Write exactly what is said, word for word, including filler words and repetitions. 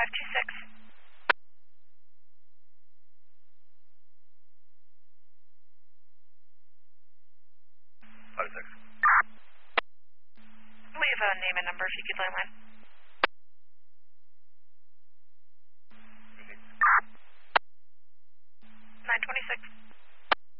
five two six. five six. We have a name and number if you could landline.